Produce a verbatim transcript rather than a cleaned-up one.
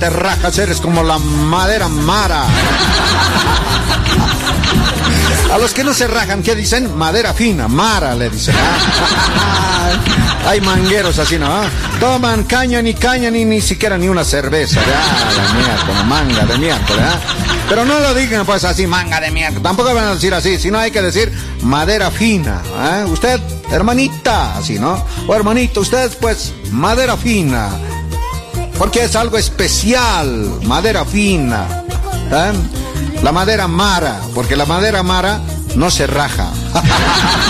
te rajas, eres como la madera mara. A los que no se rajan, ¿qué dicen? Madera fina, mara, le dicen. ¿Ah? Hay mangueros así, ¿no? Toman caña, ni caña, ni ni siquiera ni una cerveza. Ah, la mierda, como manga de miércoles, ¿ah? Pero no lo digan pues así, manga de miércoles. Tampoco van a decir así, sino hay que decir madera fina. ¿Eh? Usted, hermanita, así, ¿no? O hermanito, usted, pues, madera fina. Porque es algo especial, madera fina. ¿Eh? La madera mara, porque la madera mara no se raja.